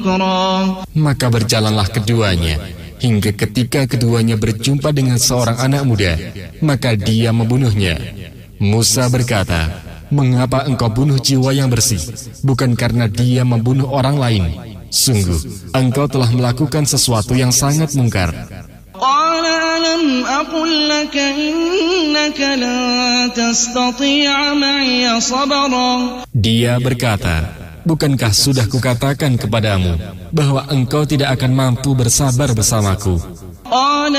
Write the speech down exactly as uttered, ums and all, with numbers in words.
Maka berjalanlah keduanya hingga ketika keduanya berjumpa dengan seorang anak muda, maka dia membunuhnya. Musa berkata, "Mengapa engkau bunuh jiwa yang bersih? Bukan karena dia membunuh orang lain. Sungguh, engkau telah melakukan sesuatu yang sangat mungkar." Dia berkata, "Bukankah sudah kukatakan kepadamu bahwa engkau tidak akan mampu bersabar bersamaku?"